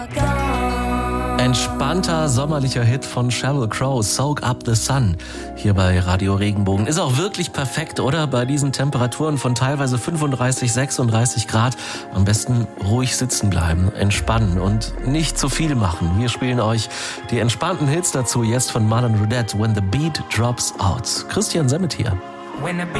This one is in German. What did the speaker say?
Entspannter sommerlicher Hit von Sheryl Crow, Soak Up the Sun, hier bei Radio Regenbogen. Ist auch wirklich perfekt, oder? Bei diesen Temperaturen von teilweise 35, 36 Grad. Am besten ruhig sitzen bleiben, entspannen und nicht zu viel machen. Wir spielen euch die entspannten Hits dazu, jetzt von Marlon Rudette, When the Beat Drops Out. Christian Semmet hier. When the beat